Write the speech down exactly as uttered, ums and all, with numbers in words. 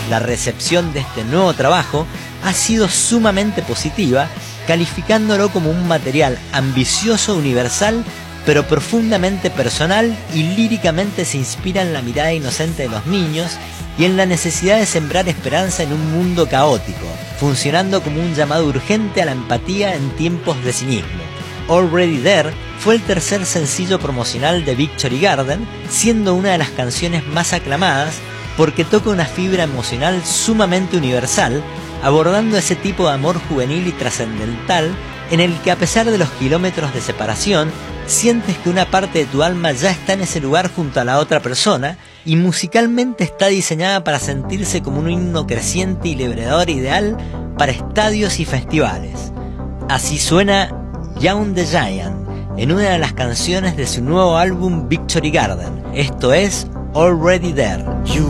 La recepción de este nuevo trabajo ha sido sumamente positiva, calificándolo como un material ambicioso, universal, pero profundamente personal, y líricamente se inspira en la mirada inocente de los niños y en la necesidad de sembrar esperanza en un mundo caótico, funcionando como un llamado urgente a la empatía en tiempos de cinismo. Already There fue el tercer sencillo promocional de Victory Garden, siendo una de las canciones más aclamadas porque toca una fibra emocional sumamente universal, abordando ese tipo de amor juvenil y trascendental en el que, a pesar de los kilómetros de separación, sientes que una parte de tu alma ya está en ese lugar junto a la otra persona, y musicalmente está diseñada para sentirse como un himno creciente y liberador ideal para estadios y festivales. Así suena Young the Giant en una de las canciones de su nuevo álbum Victory Garden. Esto es Already There.